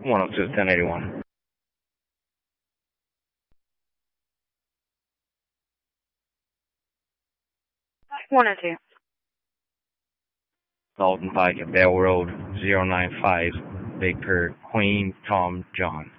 102, 1081. One or two. Dalton Pike at Bell Road, 095, Baker, Queen, Tom, John.